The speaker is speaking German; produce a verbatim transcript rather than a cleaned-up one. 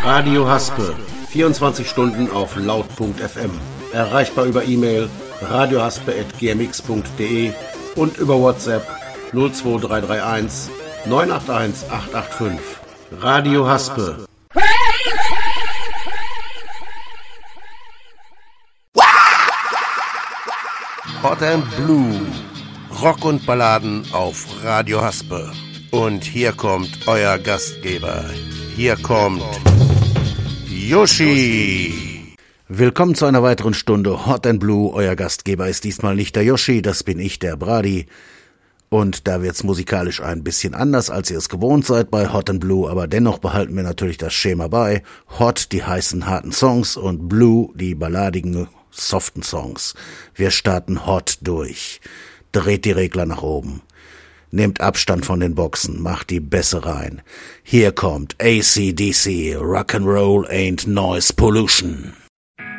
Radio Haspe, vierundzwanzig Stunden auf laut punkt f m. Erreichbar über E-Mail radiohaspe at g m x punkt d e und über WhatsApp null zwei drei drei eins neun acht eins acht acht fünf. Radio Haspe. Hot and Blue. Rock und Balladen auf Radio Haspe. Und hier kommt euer Gastgeber. Hier kommt Yoshi. Willkommen zu einer weiteren Stunde Hot and Blue. Euer Gastgeber ist diesmal nicht der Yoshi, das bin ich, der Brady. Und da wird's musikalisch ein bisschen anders, als ihr es gewohnt seid bei Hot and Blue, aber dennoch behalten wir natürlich das Schema bei. Hot, die heißen, harten Songs, und Blue, die balladigen, soften Songs. Wir starten Hot durch. Dreht die Regler nach oben. Nehmt Abstand von den Boxen, macht die Bässe rein. Hier kommt A C D C, Rock'n'Roll ain't noise pollution.